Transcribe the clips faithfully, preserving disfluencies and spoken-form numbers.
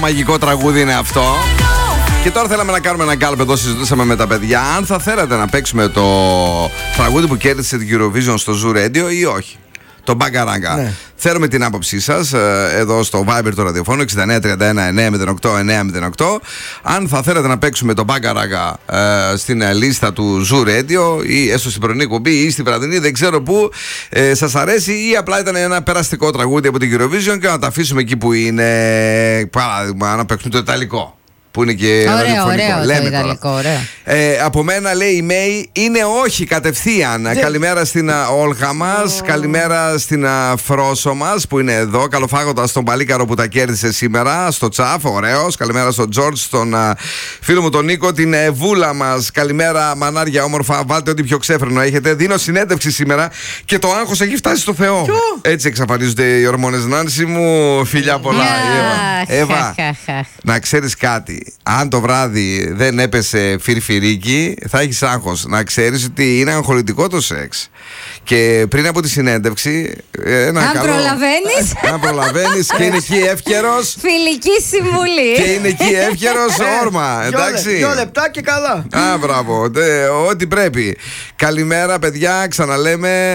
μαγικό τραγούδι είναι αυτό. Και τώρα θέλαμε να κάνουμε ένα γκάλωπ εδώ, συζητούσαμε με τα παιδιά αν θα θέλατε να παίξουμε το τραγούδι που κέρδισε την Eurovision στο Zoo Radio ή όχι. Το Μπαγκαράγκα. Ναι. Θέλουμε την άποψή σας εδώ στο Viber του ραδιοφώνου εξήντα εννέα τριάντα ένα εννιακόσια οκτώ εννιακόσια οκτώ. Αν θα θέλατε να παίξουμε το Μπαγκαράγκα ε, στην λίστα του Zoo Radio ή έστω στην πρωινή κουμπί ή στην βραδινή, δεν ξέρω πού ε, σας αρέσει, ή απλά ήταν ένα περαστικό τραγούδι από την Eurovision και να τα αφήσουμε εκεί που είναι. Παράδειγμα, να παίξουμε το Ιταλικό. Που είναι και ωραίο, ωραίο, λέμε το ιταλικό, ωραίο. Ε, από μένα λέει η Μέη, είναι όχι κατευθείαν. Δεν... Καλημέρα στην Όλγα μας, oh. καλημέρα στην Φρόσο μας που είναι εδώ. Καλοφάγοντας τον Παλίκαρο που τα κέρδισε σήμερα στο Τσαφ, ωραίος. Καλημέρα στον Τζόρτζ, στον uh, φίλο μου τον Νίκο, την uh, Βούλα μας. Καλημέρα μανάρια όμορφα, βάλτε ό,τι πιο ξέφρενο έχετε. Δίνω συνέντευξη σήμερα και το άγχος έχει φτάσει στο Θεό. Ποιο? Έτσι εξαφανίζονται οι ορμόνες. Νάνση μου, φιλιά πολλά. Yeah. Εύα, Εύα να ξέρεις κάτι. Αν το βράδυ δεν έπεσε φιρφιρίκι, θα έχεις άγχος. Να ξέρεις ότι είναι αγχολητικό το σεξ. Και πριν από τη συνέντευξη, ένα αν καλό... προλαβαίνεις. Αν προλαβαίνεις και είναι εκεί εύκαιρος. Φιλική συμβουλή. Και είναι εκεί εύκαιρος όρμα. Εντάξει. Δυο λεπτά και καλά. Α, μπράβο. Ό,τι πρέπει. Καλημέρα, παιδιά. Ξαναλέμε.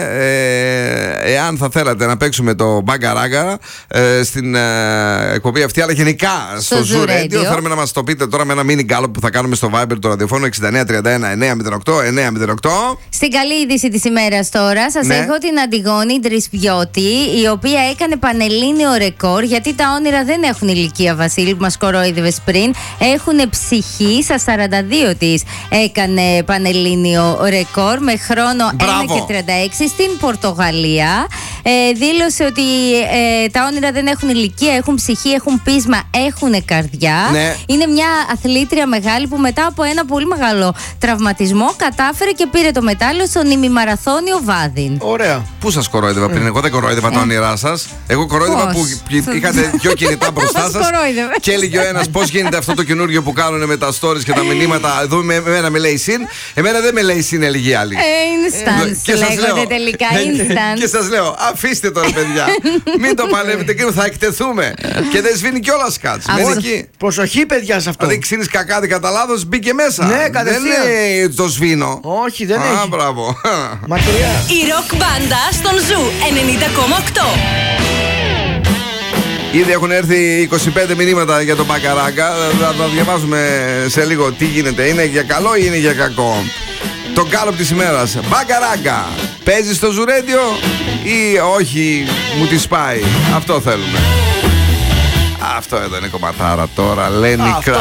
Ε, εάν θα θέλατε να παίξουμε το Μπαγκαράγκα ε, στην ε, εκπομπή αυτή, αλλά γενικά στο, στο Zoo Radio, θέλουμε να μας το πείτε τώρα με ένα mini γκάλωπ που θα κάνουμε στο Viber του ραδιοφώνου εξήντα εννέα τριάντα ένα εννιακόσια οκτώ εννιακόσια οκτώ. Στην καλή είδηση της ημέρας τώρα, σας ναι. έχω την Αντιγόνη Ντρισπιώτη, η οποία έκανε πανελλήνιο ρεκόρ, γιατί τα όνειρα δεν έχουν ηλικία, Βασίλη, που μας κορόιδευες πριν. Έχουν ψυχή, στα σαράντα δύο της έκανε πανελλήνιο ρεκόρ με χρόνο ένα και τριάντα έξι στην Πορτογαλία. Ε, δήλωσε ότι ε, τα όνειρα δεν έχουν ηλικία, έχουν ψυχή, έχουν πείσμα, έχουν καρδιά. Ναι. Είναι μια αθλήτρια μεγάλη που μετά από ένα πολύ μεγάλο τραυματισμό κατάφερε και πήρε το μετάλλιο στον ημιμαραθώνιο Βάδιν. Ωραία. Πού σας κορόιδευα πριν? Εγώ δεν κορόιδευα ε. τα όνειρά σας. Εγώ κορόιδευα που είχατε δυο κινητά μπροστά σας και έλεγε ο ένας πώς γίνεται αυτό το καινούργιο που κάνουν με τα stories και τα μηνύματα. Εδώ με, εμένα με λέει συν, εμένα δεν με λέει συν, έλεγε άλλη. Instant λέγονται τελικά. Instant. Και σας λέω, αφήστε τώρα παιδιά. Μην το παλεύετε και θα εκτεθούμε. Και δεν σβήνει κιόλας κάτσε. Προσοχή παιδιά σε αυτό. Δηλαδή ξύνεις κακάδι κατά λάθος, μπήκε μέσα. Ναι, κατευθείαν. Δεν είναι το σβήνω. Όχι, δεν Α, έχει. Α, μπράβο. Μακριά. Η ροκ μπάντα στον Ζου ενενήντα κόμμα οκτώ. Ήδη έχουν έρθει είκοσι πέντε μηνύματα για τον Μπαγκαράγκα. Θα τα διαβάζουμε σε λίγο τι γίνεται. Είναι για καλό ή είναι για κακό? Το γκάλωπ της ημέρας. Μπαγκαράγκα. Παίζει στο Zoo Radio ή όχι, μου τη σπάει? Αυτό θέλουμε. Αυτό εδώ είναι κομματάρα τώρα. Λένι Κρά.